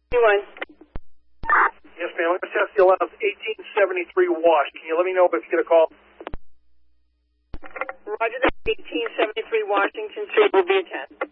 One. Yes, ma'am. Let's test the allowance 1873 wash. Can you let me know if you get a call? Roger that. 1873 Washington Street will be attended.